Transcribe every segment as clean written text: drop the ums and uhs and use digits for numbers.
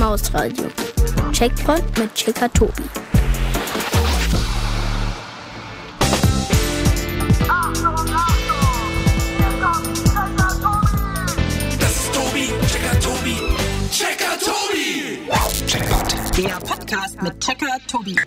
Mausradio. Checkpoint mit Checker Tobi. Das ist Tobi, Checker Tobi, Checker Tobi. Checkpoint. Der Podcast mit Checker Tobi.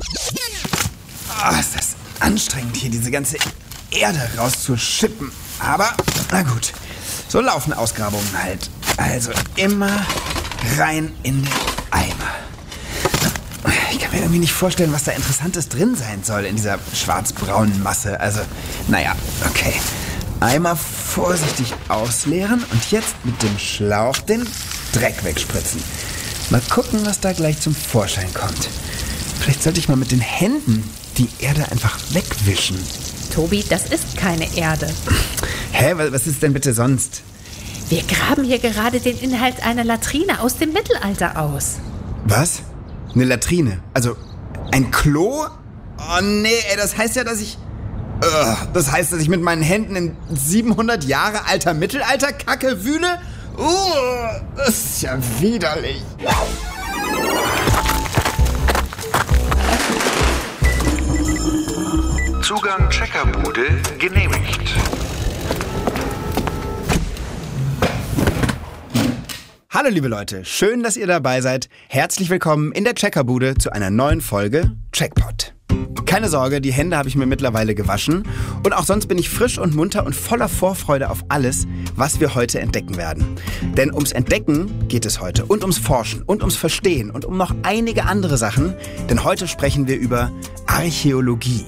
Ist das anstrengend, hier diese ganze Erde rauszuschippen. Aber, na gut, so laufen Ausgrabungen halt. Also immer rein in den Eimer. Ich kann mir irgendwie nicht vorstellen, was da Interessantes drin sein soll in dieser schwarz-braunen Masse. Also, naja, okay. Eimer vorsichtig ausleeren und jetzt mit dem Schlauch den Dreck wegspritzen. Mal gucken, was da gleich zum Vorschein kommt. Vielleicht sollte ich mal mit den Händen die Erde einfach wegwischen. Tobi, das ist keine Erde. Hä, was ist denn bitte sonst? Wir graben hier gerade den Inhalt einer Latrine aus dem Mittelalter aus. Was? Eine Latrine? Also ein Klo? Oh nee, ey, das heißt ja, dass ich... das heißt, dass ich mit meinen Händen in 700 Jahre alter Mittelalter-Kacke wühle? Das ist ja widerlich. Zugang Checkerbude genehmigt. Hallo liebe Leute, schön, dass ihr dabei seid. Herzlich willkommen in der Checkerbude zu einer neuen Folge Checkpoint. Keine Sorge, die Hände habe ich mir mittlerweile gewaschen und auch sonst bin ich frisch und munter und voller Vorfreude auf alles, was wir heute entdecken werden. Denn ums Entdecken geht es heute und ums Forschen und ums Verstehen und um noch einige andere Sachen, denn heute sprechen wir über Archäologie.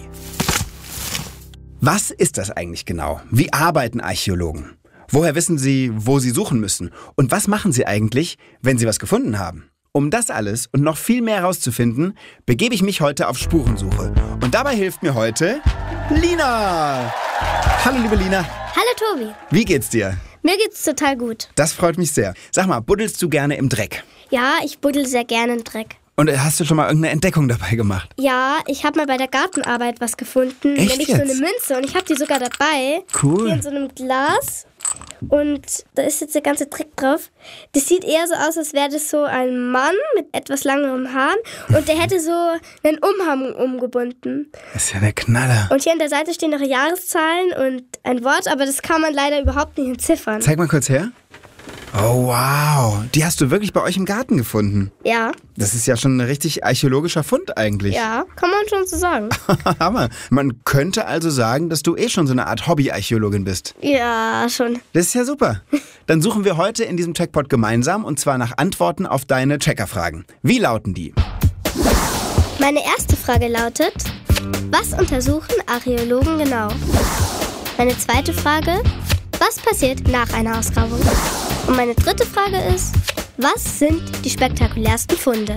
Was ist das eigentlich genau? Wie arbeiten Archäologen? Woher wissen sie, wo sie suchen müssen? Und was machen sie eigentlich, wenn sie was gefunden haben? Um das alles und noch viel mehr herauszufinden, begebe ich mich heute auf Spurensuche. Und dabei hilft mir heute Lina. Hallo liebe Lina. Hallo Tobi. Wie geht's dir? Mir geht's total gut. Das freut mich sehr. Sag mal, buddelst du gerne im Dreck? Ja, ich buddel sehr gerne im Dreck. Und hast du schon mal irgendeine Entdeckung dabei gemacht? Ja, ich habe mal bei der Gartenarbeit was gefunden. Echt Nämlich jetzt? so eine Münze und ich habe die sogar dabei. Cool. Hier in so einem Glas. Und da ist jetzt der ganze Dreck drauf. Das sieht eher so aus, als wäre das so ein Mann mit etwas langeren Haaren. Und der hätte so einen Umhang umgebunden. Das ist ja der Knaller. Und hier an der Seite stehen noch Jahreszahlen und ein Wort, aber das kann man leider überhaupt nicht entziffern. Zeig mal kurz her. Oh wow, die hast du wirklich bei euch im Garten gefunden. Ja. Das ist ja schon ein richtig archäologischer Fund eigentlich. Ja, kann man schon so sagen. Hammer. Man könnte also sagen, dass du schon so eine Art Hobby-Archäologin bist. Ja, schon. Das ist ja super. Dann suchen wir heute in diesem Checkpot gemeinsam und zwar nach Antworten auf deine Checkerfragen. Wie lauten die? Meine erste Frage lautet: Was untersuchen Archäologen genau? Meine zweite Frage: Was passiert nach einer Ausgrabung? Und meine dritte Frage ist: Was sind die spektakulärsten Funde?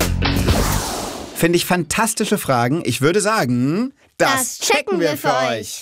Finde ich fantastische Fragen. Ich würde sagen, das checken wir für euch.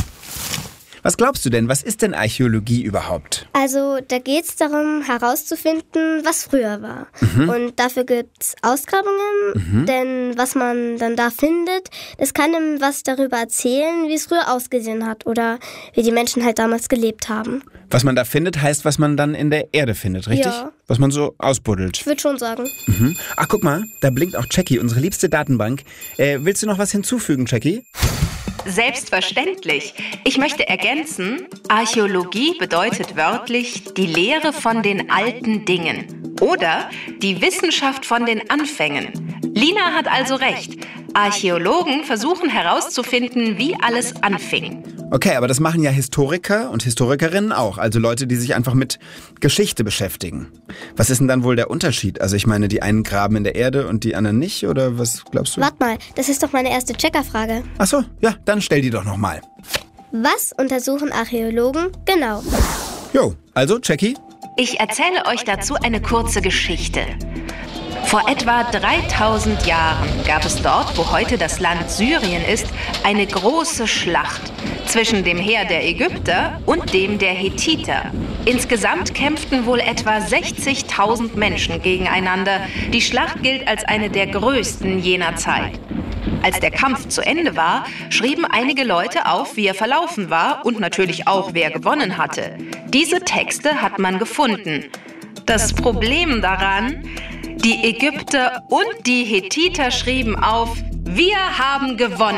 Was glaubst du denn? Was ist denn Archäologie überhaupt? Also, da geht es darum, herauszufinden, was früher war. Und dafür gibt es Ausgrabungen, denn was man dann da findet, das kann ihm was darüber erzählen, wie es früher ausgesehen hat oder wie die Menschen halt damals gelebt haben. Was man da findet, heißt, was man dann in der Erde findet, richtig? Ja. Was man so ausbuddelt. Ich würde schon sagen. Ach, guck mal, da blinkt auch Jackie, unsere liebste Datenbank. Willst du noch was hinzufügen, Jackie? Selbstverständlich. Ich möchte ergänzen, Archäologie bedeutet wörtlich die Lehre von den alten Dingen oder die Wissenschaft von den Anfängen. Lina hat also recht. Archäologen versuchen herauszufinden, wie alles anfing. Okay, aber das machen ja Historiker und Historikerinnen auch, also Leute, die sich einfach mit Geschichte beschäftigen. Was ist denn dann wohl der Unterschied? Also ich meine, die einen graben in der Erde und die anderen nicht, oder was glaubst du? Warte mal, das ist doch meine erste Checkerfrage. Ach so, ja, dann stell die doch nochmal. Was untersuchen Archäologen genau? Jo, also Jackie? Ich erzähle euch dazu eine kurze Geschichte. Vor etwa 3000 Jahren gab es dort, wo heute das Land Syrien ist, eine große Schlacht zwischen dem Heer der Ägypter und dem der Hethiter. Insgesamt kämpften wohl etwa 60.000 Menschen gegeneinander. Die Schlacht gilt als eine der größten jener Zeit. Als der Kampf zu Ende war, schrieben einige Leute auf, wie er verlaufen war und natürlich auch, wer gewonnen hatte. Diese Texte hat man gefunden. Das Problem daran: Die Ägypter und die Hethiter schrieben auf: Wir haben gewonnen.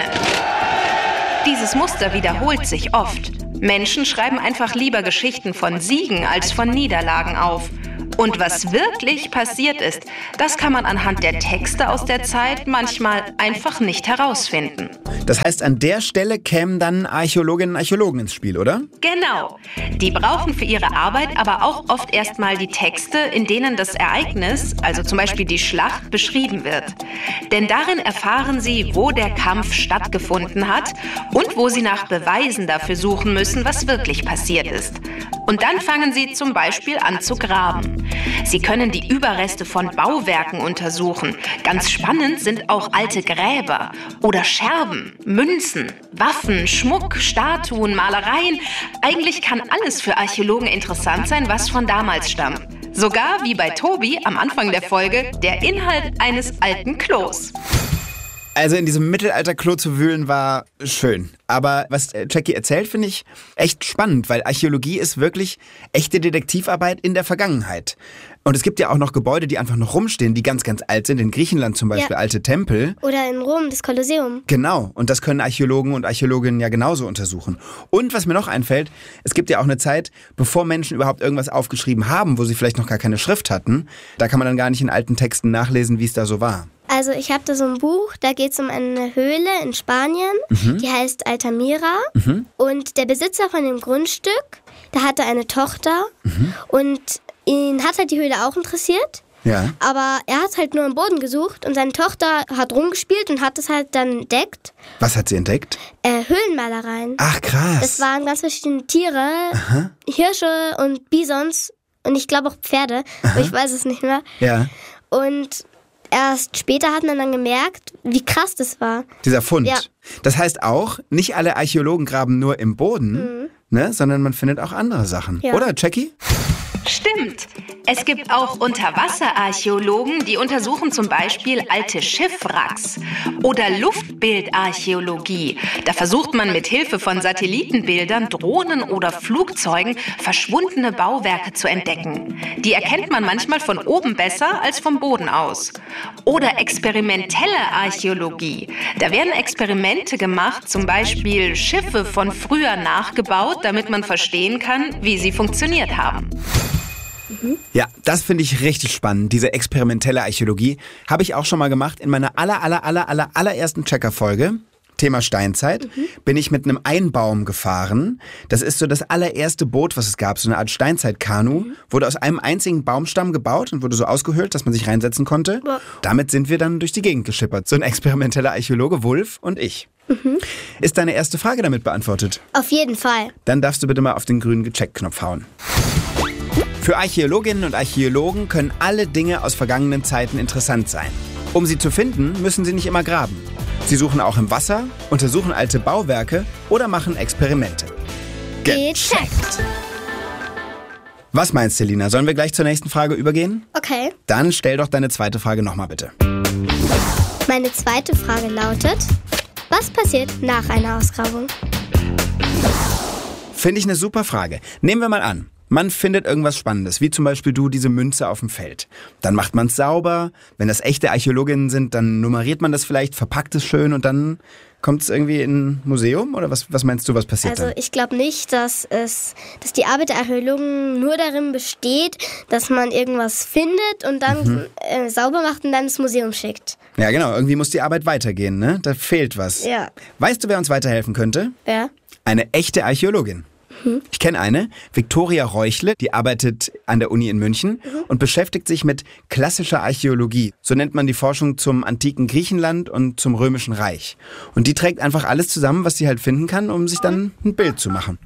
Dieses Muster wiederholt sich oft. Menschen schreiben einfach lieber Geschichten von Siegen als von Niederlagen auf. Und was wirklich passiert ist, das kann man anhand der Texte aus der Zeit manchmal einfach nicht herausfinden. Das heißt, an der Stelle kämen dann Archäologinnen und Archäologen ins Spiel, oder? Genau. Die brauchen für ihre Arbeit aber auch oft erstmal die Texte, in denen das Ereignis, also zum Beispiel die Schlacht, beschrieben wird. Denn darin erfahren sie, wo der Kampf stattgefunden hat und wo sie nach Beweisen dafür suchen müssen, was wirklich passiert ist. Und dann fangen sie zum Beispiel an zu graben. Sie können die Überreste von Bauwerken untersuchen. Ganz spannend sind auch alte Gräber oder Scherben, Münzen, Waffen, Schmuck, Statuen, Malereien. Eigentlich kann alles für Archäologen interessant sein, was von damals stammt. Sogar, wie bei Tobi am Anfang der Folge, der Inhalt eines alten Klos. Also in diesem Mittelalter-Klo zu wühlen war schön. Aber was Jackie erzählt, finde ich echt spannend, weil Archäologie ist wirklich echte Detektivarbeit in der Vergangenheit. Und es gibt ja auch noch Gebäude, die einfach noch rumstehen, die ganz, ganz alt sind. In Griechenland zum Beispiel alte Tempel. Oder in Rom, das Kolosseum. Genau. Und das können Archäologen und Archäologinnen ja genauso untersuchen. Und was mir noch einfällt, es gibt ja auch eine Zeit, bevor Menschen überhaupt irgendwas aufgeschrieben haben, wo sie vielleicht noch gar keine Schrift hatten. Da kann man dann gar nicht in alten Texten nachlesen, wie es da so war. Also ich habe da so ein Buch, da geht es um eine Höhle in Spanien, die heißt Altamira. Und der Besitzer von dem Grundstück, der hatte eine Tochter und ihn hat halt die Höhle auch interessiert. Ja. Aber er hat halt nur am Boden gesucht und seine Tochter hat rumgespielt und hat es halt dann entdeckt. Was hat sie entdeckt? Höhlenmalereien. Ach, krass. Das waren ganz verschiedene Tiere, Hirsche und Bisons und ich glaube auch Pferde, aber ich weiß es nicht mehr. Ja. Und erst später hat man dann gemerkt, wie krass das war. Dieser Fund. Ja. Das heißt auch, nicht alle Archäologen graben nur im Boden, ne, sondern man findet auch andere Sachen. Ja. Oder, Jackie? Stimmt. Es gibt auch Unterwasserarchäologen, die untersuchen zum Beispiel alte Schiffwracks. Oder Luftbildarchäologie. Da versucht man mit Hilfe von Satellitenbildern, Drohnen oder Flugzeugen verschwundene Bauwerke zu entdecken. Die erkennt man manchmal von oben besser als vom Boden aus. Oder experimentelle Archäologie. Da werden Experimente gemacht, zum Beispiel Schiffe von früher nachgebaut, damit man verstehen kann, wie sie funktioniert haben. Ja, das finde ich richtig spannend, diese experimentelle Archäologie. Habe ich auch schon mal gemacht in meiner allerersten Checker-Folge. Thema Steinzeit, bin ich mit einem Einbaum gefahren. Das ist so das allererste Boot, was es gab, so eine Art Steinzeit-Kanu. Wurde aus einem einzigen Baumstamm gebaut und wurde so ausgehöhlt, dass man sich reinsetzen konnte. Ja. Damit sind wir dann durch die Gegend geschippert. So ein experimenteller Archäologe, Wulf und ich. Ist deine erste Frage damit beantwortet? Auf jeden Fall. Dann darfst du bitte mal auf den grünen Gecheckt-Knopf hauen. Für Archäologinnen und Archäologen können alle Dinge aus vergangenen Zeiten interessant sein. Um sie zu finden, müssen sie nicht immer graben. Sie suchen auch im Wasser, untersuchen alte Bauwerke oder machen Experimente. Gecheckt. Was meinst du, Lina? Sollen wir gleich zur nächsten Frage übergehen? Okay. Dann stell doch deine zweite Frage nochmal bitte. Meine zweite Frage lautet: Was passiert nach einer Ausgrabung? Finde ich eine super Frage. Nehmen wir mal an. Man findet irgendwas Spannendes, wie zum Beispiel diese Münze auf dem Feld. Dann macht man es sauber. Wenn das echte Archäologinnen sind, dann nummeriert man das vielleicht, verpackt es schön und dann kommt es irgendwie in ein Museum? Oder was meinst du, was passiert dann? Also ich glaube nicht, dass die Arbeit der Archäologen nur darin besteht, dass man irgendwas findet und dann sauber macht und dann ins Museum schickt. Ja, genau. Irgendwie muss die Arbeit weitergehen, ne? Da fehlt was. Ja. Weißt du, wer uns weiterhelfen könnte? Ja. Eine echte Archäologin. Ich kenne eine, Viktoria Reuchle, die arbeitet an der Uni in München und beschäftigt sich mit klassischer Archäologie. So nennt man die Forschung zum antiken Griechenland und zum Römischen Reich. Und die trägt einfach alles zusammen, was sie halt finden kann, um sich dann ein Bild zu machen.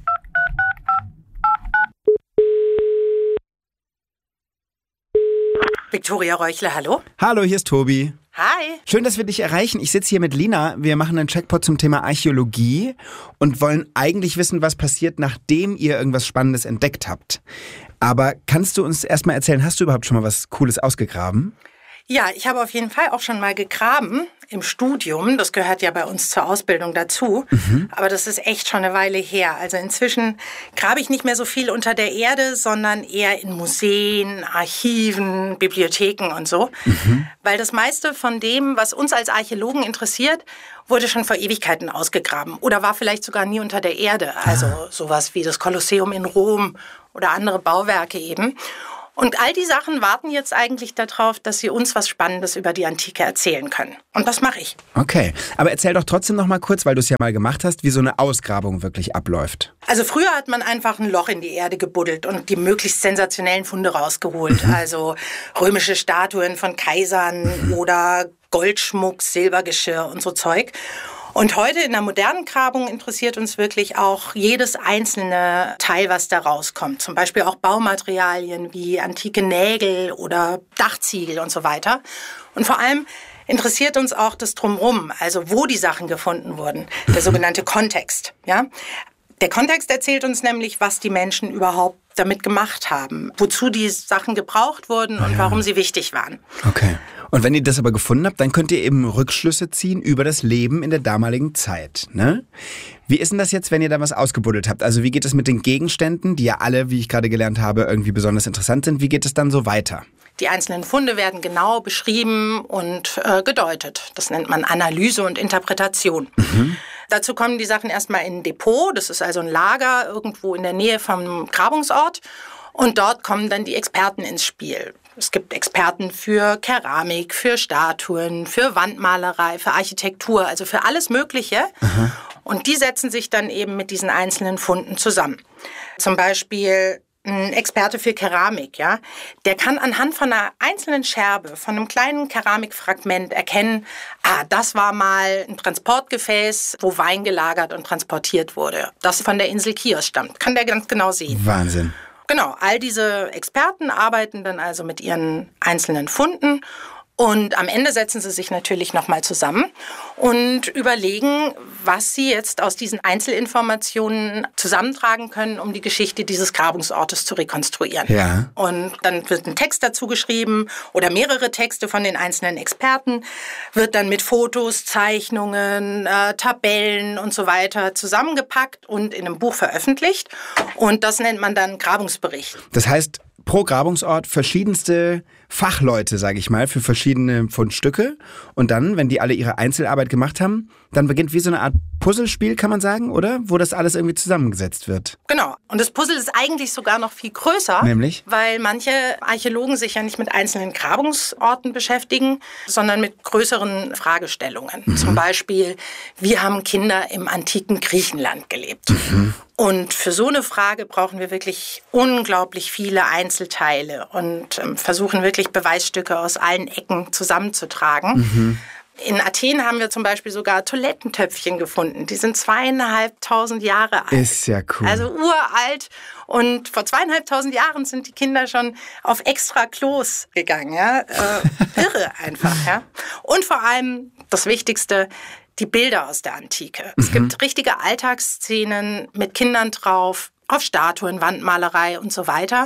Viktoria Reuchle, hallo? Hallo, hier ist Tobi. Hi. Schön, dass wir dich erreichen. Ich sitze hier mit Lina. Wir machen einen Checkpot zum Thema Archäologie und wollen eigentlich wissen, was passiert, nachdem ihr irgendwas Spannendes entdeckt habt. Aber kannst du uns erstmal erzählen, hast du überhaupt schon mal was Cooles ausgegraben? Ja, ich habe auf jeden Fall auch schon mal gegraben. im Studium. Das gehört ja bei uns zur Ausbildung dazu. Aber das ist echt schon eine Weile her. Also inzwischen grabe ich nicht mehr so viel unter der Erde, sondern eher in Museen, Archiven, Bibliotheken und so. Weil das meiste von dem, was uns als Archäologen interessiert, wurde schon vor Ewigkeiten ausgegraben oder war vielleicht sogar nie unter der Erde. Also sowas wie das Kolosseum in Rom oder andere Bauwerke eben. Und all die Sachen warten jetzt eigentlich darauf, dass sie uns was Spannendes über die Antike erzählen können. Und das mache ich. Okay, aber erzähl doch trotzdem noch mal kurz, weil du es ja mal gemacht hast, wie so eine Ausgrabung wirklich abläuft. Also früher hat man einfach ein Loch in die Erde gebuddelt und die möglichst sensationellen Funde rausgeholt. Also römische Statuen von Kaisern oder Goldschmuck, Silbergeschirr und so Zeug. Und heute in der modernen Grabung interessiert uns wirklich auch jedes einzelne Teil, was da rauskommt. Zum Beispiel auch Baumaterialien wie antike Nägel oder Dachziegel und so weiter. Und vor allem interessiert uns auch das Drumherum, also wo die Sachen gefunden wurden, der sogenannte Kontext. Ja? Der Kontext erzählt uns nämlich, was die Menschen überhaupt damit gemacht haben, wozu die Sachen gebraucht wurden und warum sie wichtig waren. Okay. Und wenn ihr das aber gefunden habt, dann könnt ihr eben Rückschlüsse ziehen über das Leben in der damaligen Zeit, ne? Wie ist denn das jetzt, wenn ihr da was ausgebuddelt habt? Also wie geht es mit den Gegenständen, die ja alle, wie ich gerade gelernt habe, irgendwie besonders interessant sind? Wie geht es dann so weiter? Die einzelnen Funde werden genau beschrieben und gedeutet. Das nennt man Analyse und Interpretation. Dazu kommen die Sachen erstmal in ein Depot. Das ist also ein Lager irgendwo in der Nähe vom Grabungsort. Und dort kommen dann die Experten ins Spiel. Es gibt Experten für Keramik, für Statuen, für Wandmalerei, für Architektur, also für alles Mögliche. Und die setzen sich dann eben mit diesen einzelnen Funden zusammen. Zum Beispiel ein Experte für Keramik, ja, der kann anhand von einer einzelnen Scherbe, von einem kleinen Keramikfragment erkennen, das war mal ein Transportgefäß, wo Wein gelagert und transportiert wurde. Das von der Insel Chios stammt. Kann der ganz genau sehen. Wahnsinn. Genau, all diese Experten arbeiten dann also mit ihren einzelnen Funden und am Ende setzen sie sich natürlich nochmal zusammen und überlegen, was sie jetzt aus diesen Einzelinformationen zusammentragen können, um die Geschichte dieses Grabungsortes zu rekonstruieren. Ja. Und dann wird ein Text dazu geschrieben oder mehrere Texte von den einzelnen Experten, wird dann mit Fotos, Zeichnungen, Tabellen und so weiter zusammengepackt und in einem Buch veröffentlicht. Und das nennt man dann Grabungsbericht. Das heißt, pro Grabungsort verschiedenste Fachleute, sage ich mal, für verschiedene Fundstücke. Und dann, wenn die alle ihre Einzelarbeit gemacht haben, dann beginnt wie so eine Art Puzzlespiel, kann man sagen, oder? Wo das alles irgendwie zusammengesetzt wird. Genau. Und das Puzzle ist eigentlich sogar noch viel größer. Nämlich? Weil manche Archäologen sich ja nicht mit einzelnen Grabungsorten beschäftigen, sondern mit größeren Fragestellungen. Zum Beispiel, wie haben Kinder im antiken Griechenland gelebt? Und für so eine Frage brauchen wir wirklich unglaublich viele Einzelteile und versuchen wirklich Beweisstücke aus allen Ecken zusammenzutragen. In Athen haben wir zum Beispiel sogar Toilettentöpfchen gefunden. Die sind 2500 Jahre alt. Ist ja cool. Also uralt. Und vor 2500 Jahren sind die Kinder schon auf extra Klos gegangen. Ja? Irre einfach. Ja? Und vor allem das Wichtigste, die Bilder aus der Antike. Es gibt richtige Alltagsszenen mit Kindern drauf, auf Statuen, Wandmalerei und so weiter.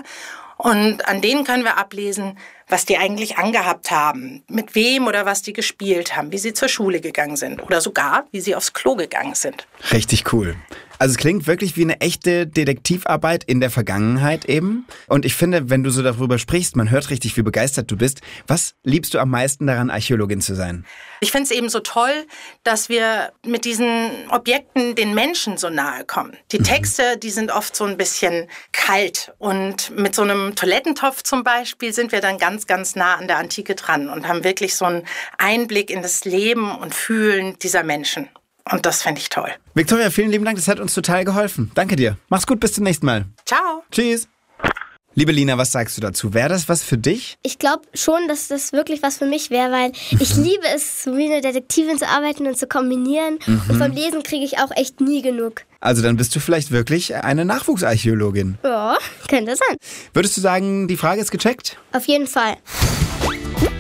Und an denen können wir ablesen, was die eigentlich angehabt haben, mit wem oder was die gespielt haben, wie sie zur Schule gegangen sind oder sogar, wie sie aufs Klo gegangen sind. Richtig cool. Also es klingt wirklich wie eine echte Detektivarbeit in der Vergangenheit eben. Und ich finde, wenn du so darüber sprichst, man hört richtig, wie begeistert du bist. Was liebst du am meisten daran, Archäologin zu sein? Ich finde es eben so toll, dass wir mit diesen Objekten den Menschen so nahe kommen. Die Texte, die sind oft so ein bisschen kalt. Und mit so einem Toilettentopf zum Beispiel sind wir dann ganz, ganz nah an der Antike dran und haben wirklich so einen Einblick in das Leben und Fühlen dieser Menschen. Und das fände ich toll. Viktoria, vielen lieben Dank, das hat uns total geholfen. Danke dir. Mach's gut, bis zum nächsten Mal. Ciao. Tschüss. Liebe Lina, was sagst du dazu? Wäre das was für dich? Ich glaube schon, dass das wirklich was für mich wäre, weil ich liebe es, wie eine Detektivin zu arbeiten und zu kombinieren. Und vom Lesen kriege ich auch echt nie genug. Also dann bist du vielleicht wirklich eine Nachwuchsarchäologin. Ja, könnte sein. Würdest du sagen, die Frage ist gecheckt? Auf jeden Fall.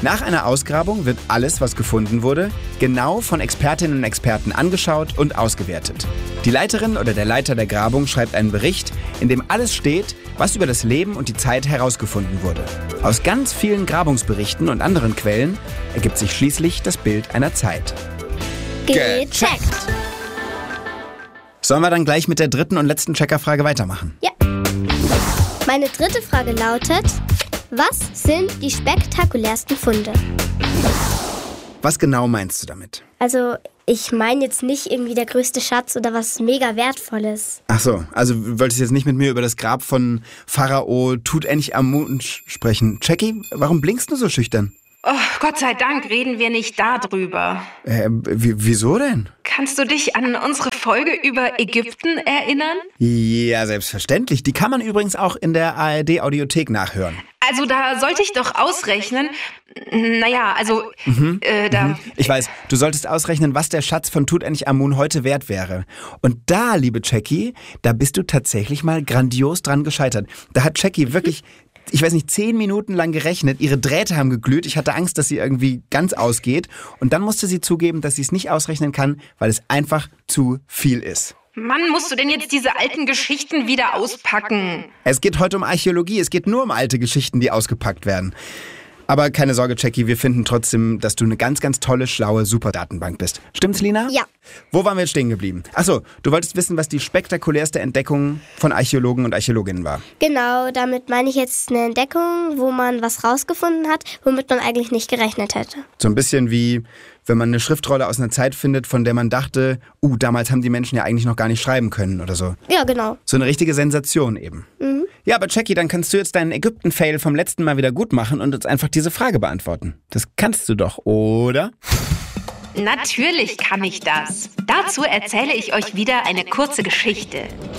Nach einer Ausgrabung wird alles, was gefunden wurde, genau von Expertinnen und Experten angeschaut und ausgewertet. Die Leiterin oder der Leiter der Grabung schreibt einen Bericht, in dem alles steht, was über das Leben und die Zeit herausgefunden wurde. Aus ganz vielen Grabungsberichten und anderen Quellen ergibt sich schließlich das Bild einer Zeit. Gecheckt. Sollen wir dann gleich mit der dritten und letzten Checkerfrage weitermachen? Ja. Meine dritte Frage lautet: Was sind die spektakulärsten Funde? Was genau meinst du damit? Also, ich meine jetzt nicht irgendwie der größte Schatz oder was mega Wertvolles. Ach so, also du wolltest jetzt nicht mit mir über das Grab von Pharao Tutanchamun sprechen. Jackie, warum blinkst du so schüchtern? Oh, Gott sei Dank reden wir nicht darüber. Wieso denn? Kannst du dich an unsere Folge über Ägypten erinnern? Ja, selbstverständlich. Die kann man übrigens auch in der ARD-Audiothek nachhören. Also da sollte ich doch ausrechnen. Ich weiß, du solltest ausrechnen, was der Schatz von Tutanchamun heute wert wäre. Und da, liebe Jackie, da bist du tatsächlich mal grandios dran gescheitert. Da hat Jackie wirklich, 10 Minuten lang gerechnet. Ihre Drähte haben geglüht. Ich hatte Angst, dass sie irgendwie ganz ausgeht. Und dann musste sie zugeben, dass sie es nicht ausrechnen kann, weil es einfach zu viel ist. Mann, musst du denn jetzt diese alten Geschichten wieder auspacken? Es geht heute um Archäologie. Es geht nur um alte Geschichten, die ausgepackt werden. Aber keine Sorge, Jackie, wir finden trotzdem, dass du eine ganz, ganz tolle, schlaue Superdatenbank bist. Stimmt's, Lina? Ja. Wo waren wir jetzt stehen geblieben? Achso, du wolltest wissen, was die spektakulärste Entdeckung von Archäologen und Archäologinnen war. Genau, damit meine ich jetzt eine Entdeckung, wo man was rausgefunden hat, womit man eigentlich nicht gerechnet hätte. So ein bisschen wie, wenn man eine Schriftrolle aus einer Zeit findet, von der man dachte, damals haben die Menschen ja eigentlich noch gar nicht schreiben können oder so. Ja, genau. So eine richtige Sensation eben. Mhm. Ja, aber Jackie, dann kannst du jetzt deinen Ägypten-Fail vom letzten Mal wieder gut machen und uns einfach diese Frage beantworten. Das kannst du doch, oder? Natürlich kann ich das. Dazu erzähle ich euch wieder eine kurze Geschichte.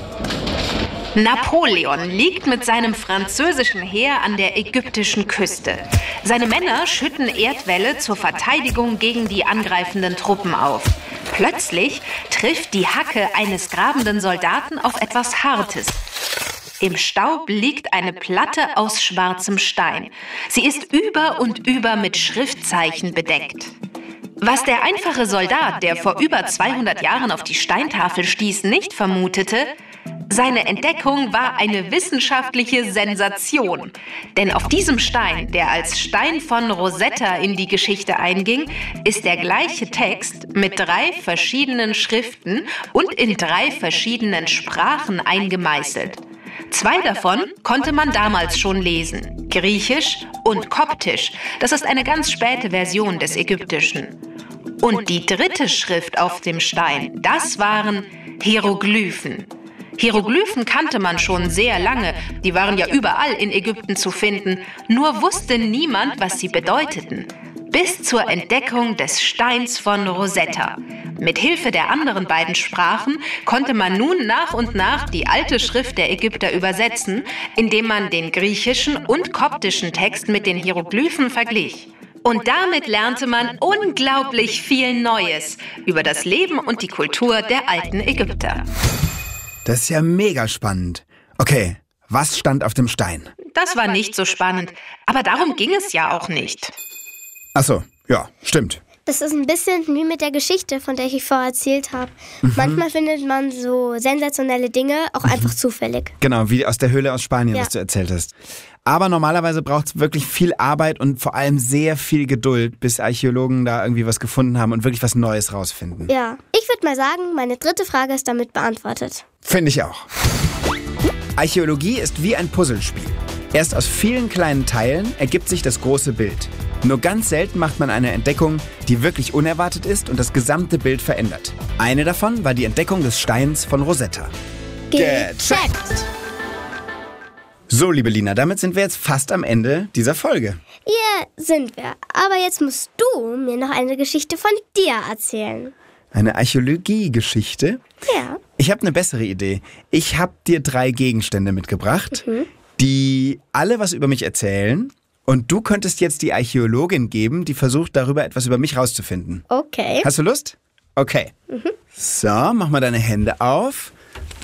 Napoleon liegt mit seinem französischen Heer an der ägyptischen Küste. Seine Männer schütten Erdwälle zur Verteidigung gegen die angreifenden Truppen auf. Plötzlich trifft die Hacke eines grabenden Soldaten auf etwas Hartes. Im Staub liegt eine Platte aus schwarzem Stein. Sie ist über und über mit Schriftzeichen bedeckt. Was der einfache Soldat, der vor über 200 Jahren auf die Steintafel stieß, nicht vermutete: Seine Entdeckung war eine wissenschaftliche Sensation. Denn auf diesem Stein, der als Stein von Rosetta in die Geschichte einging, ist der gleiche Text mit 3 verschiedenen Schriften und in 3 verschiedenen Sprachen eingemeißelt. 2 davon konnte man damals schon lesen: Griechisch und Koptisch. Das ist eine ganz späte Version des Ägyptischen. Und die 3. Schrift auf dem Stein, das waren Hieroglyphen. Hieroglyphen kannte man schon sehr lange, die waren ja überall in Ägypten zu finden, nur wusste niemand, was sie bedeuteten. Bis zur Entdeckung des Steins von Rosetta. Mit Hilfe der anderen beiden Sprachen konnte man nun nach und nach die alte Schrift der Ägypter übersetzen, indem man den griechischen und koptischen Text mit den Hieroglyphen verglich. Und damit lernte man unglaublich viel Neues über das Leben und die Kultur der alten Ägypter. Das ist ja mega spannend. Okay, was stand auf dem Stein? Das war nicht so spannend, aber darum ging es ja auch nicht. Ach so, ja, stimmt. Das ist ein bisschen wie mit der Geschichte, von der ich vorher erzählt habe. Manchmal findet man so sensationelle Dinge auch einfach zufällig. Genau, wie aus der Höhle aus Spanien, was du erzählt hast. Aber normalerweise braucht es wirklich viel Arbeit und vor allem sehr viel Geduld, bis Archäologen da irgendwie was gefunden haben und wirklich was Neues rausfinden. Ja, ich würde mal sagen, meine 3. Frage ist damit beantwortet. Finde ich auch. Archäologie ist wie ein Puzzlespiel. Erst aus vielen kleinen Teilen ergibt sich das große Bild. Nur ganz selten macht man eine Entdeckung, die wirklich unerwartet ist und das gesamte Bild verändert. Eine davon war die Entdeckung des Steins von Rosetta. Gecheckt! So, liebe Lina, damit sind wir jetzt fast am Ende dieser Folge. Ja, sind wir. Aber jetzt musst du mir noch eine Geschichte von dir erzählen. Eine Archäologie-Geschichte? Ja. Ich habe eine bessere Idee. Ich habe dir 3 Gegenstände mitgebracht, die alle was über mich erzählen. Und du könntest jetzt die Archäologin geben, die versucht, darüber etwas über mich rauszufinden. Okay. Hast du Lust? Okay. So, mach mal deine Hände auf.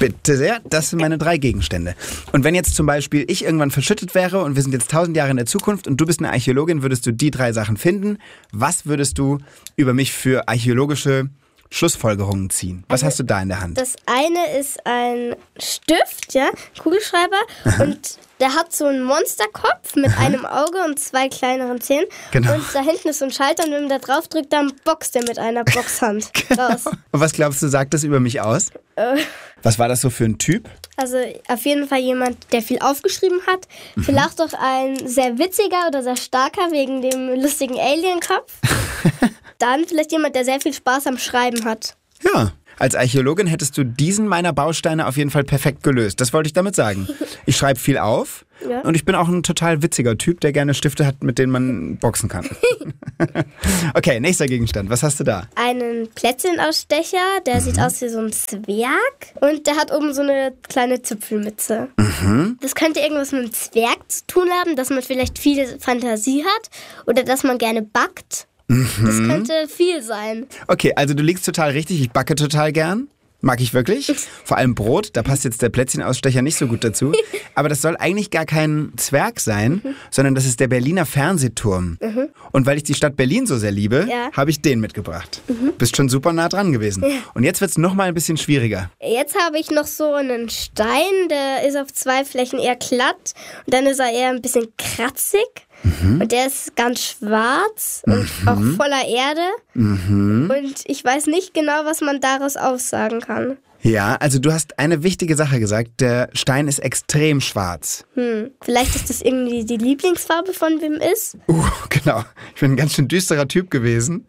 Bitte sehr, das sind meine 3 Gegenstände. Und wenn jetzt zum Beispiel ich irgendwann verschüttet wäre und wir sind jetzt 1000 Jahre in der Zukunft und du bist eine Archäologin, würdest du die 3 Sachen finden. Was würdest du über mich für archäologische Schlussfolgerungen ziehen? Was hast du da in der Hand? Das eine ist ein Stift, ja, Kugelschreiber. Und der hat so einen Monsterkopf mit einem Auge und 2 kleineren Zähnen. Genau. Und da hinten ist so ein Schalter und wenn man da drauf drückt, dann boxt er mit einer Boxhand raus. Und was glaubst du, sagt das über mich aus? Was war das so für ein Typ? Also auf jeden Fall jemand, der viel aufgeschrieben hat. Vielleicht auch ein sehr witziger oder sehr starker wegen dem lustigen Alien-Kopf. Dann vielleicht jemand, der sehr viel Spaß am Schreiben hat. Ja, als Archäologin hättest du diesen meiner Bausteine auf jeden Fall perfekt gelöst. Das wollte ich damit sagen. Ich schreibe viel auf und ich bin auch ein total witziger Typ, der gerne Stifte hat, mit denen man boxen kann. Okay, nächster Gegenstand. Was hast du da? Einen Plätzchenausstecher, der sieht aus wie so ein Zwerg und der hat oben so eine kleine Zipfelmütze. Das könnte irgendwas mit einem Zwerg zu tun haben, dass man vielleicht viel Fantasie hat oder dass man gerne backt. Das könnte viel sein. Okay, also du liegst total richtig. Ich backe total gern. Mag ich wirklich. Vor allem Brot, da passt jetzt der Plätzchenausstecher nicht so gut dazu. Aber das soll eigentlich gar kein Zwerg sein, sondern das ist der Berliner Fernsehturm. Und weil ich die Stadt Berlin so sehr liebe, habe ich den mitgebracht. Bist schon super nah dran gewesen. Und jetzt wird es noch mal ein bisschen schwieriger. Jetzt habe ich noch so einen Stein, der ist auf 2 Flächen eher glatt. Und dann ist er eher ein bisschen kratzig. Und der ist ganz schwarz und auch voller Erde. Und ich weiß nicht genau, was man daraus aussagen kann. Ja, also du hast eine wichtige Sache gesagt. Der Stein ist extrem schwarz. Vielleicht ist das irgendwie die Lieblingsfarbe von wem ist. Genau. Ich bin ein ganz schön düsterer Typ gewesen.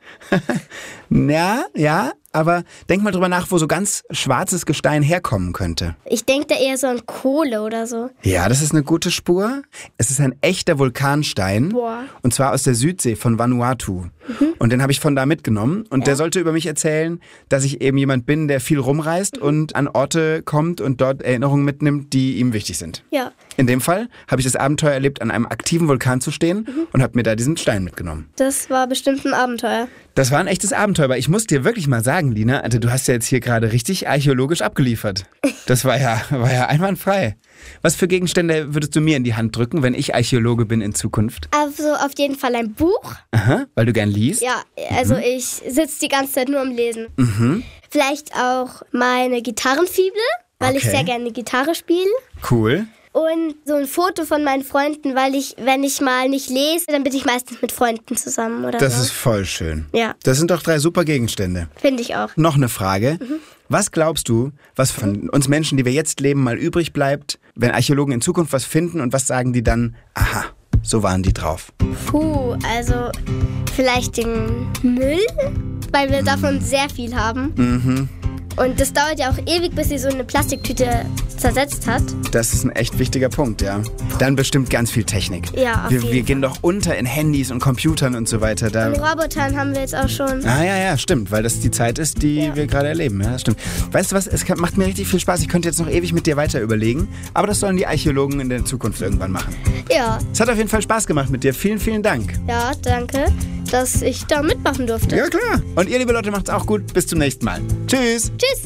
Ja, aber denk mal drüber nach, wo so ganz schwarzes Gestein herkommen könnte. Ich denke da eher so an Kohle oder so. Ja, das ist eine gute Spur. Es ist ein echter Vulkanstein. Boah. Und zwar aus der Südsee von Vanuatu. Und den habe ich von da mitgenommen. Und der sollte über mich erzählen, dass ich eben jemand bin, der viel rumreist und an Orte kommt und dort Erinnerungen mitnimmt, die ihm wichtig sind. Ja. In dem Fall habe ich das Abenteuer erlebt, an einem aktiven Vulkan zu stehen und habe mir da diesen Stein mitgenommen. Das war bestimmt ein Abenteuer. Das war ein echtes Abenteuer, aber ich muss dir wirklich mal sagen, Lina, also du hast ja jetzt hier gerade richtig archäologisch abgeliefert. Das war ja einwandfrei. Was für Gegenstände würdest du mir in die Hand drücken, wenn ich Archäologe bin in Zukunft? Also auf jeden Fall ein Buch. Aha, weil du gern liest? Ja, also ich sitze die ganze Zeit nur am Lesen. Vielleicht auch meine Gitarrenfibel, weil ich sehr gerne Gitarre spiele. Cool. Und so ein Foto von meinen Freunden, weil wenn ich mal nicht lese, dann bin ich meistens mit Freunden zusammen oder Das so. ist voll schön. Ja. Das sind doch 3 super Gegenstände. Finde ich auch. Noch eine Frage. Was glaubst du, was von uns Menschen, die wir jetzt leben, mal übrig bleibt, wenn Archäologen in Zukunft was finden und was sagen die dann? Aha, so waren die drauf. Also vielleicht den Müll, weil wir davon sehr viel haben. Und das dauert ja auch ewig, bis sie so eine Plastiktüte zersetzt hat. Das ist ein echt wichtiger Punkt, ja. Dann bestimmt ganz viel Technik. Ja, auf jeden Fall. Wir gehen doch unter in Handys und Computern und so weiter. Und Robotern haben wir jetzt auch schon. Ja, stimmt, weil das die Zeit ist, die wir gerade erleben. Ja, stimmt. Weißt du was, es macht mir richtig viel Spaß. Ich könnte jetzt noch ewig mit dir weiter überlegen, aber das sollen die Archäologen in der Zukunft irgendwann machen. Ja. Es hat auf jeden Fall Spaß gemacht mit dir. Vielen, vielen Dank. Ja, danke, dass ich da mitmachen durfte. Ja, klar. Und ihr, liebe Leute, macht's auch gut. Bis zum nächsten Mal. Tschüss. Tschüss.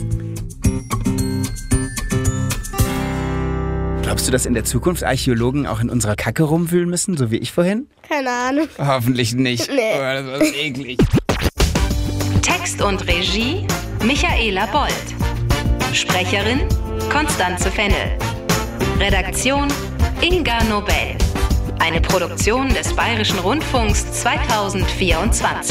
Glaubst du, dass in der Zukunft Archäologen auch in unserer Kacke rumwühlen müssen, so wie ich vorhin? Keine Ahnung. Hoffentlich nicht. Nee. Oh, das war eklig. Text und Regie Michaela Bold. Sprecherin Constanze Fennel. Redaktion Inga Nobel. Eine Produktion des Bayerischen Rundfunks 2024.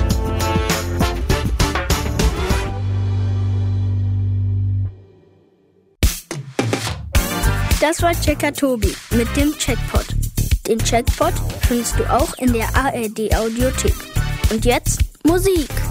Das war Checker Tobi mit dem Checkpot. Den Checkpot findest du auch in der ARD Audiothek. Und jetzt Musik.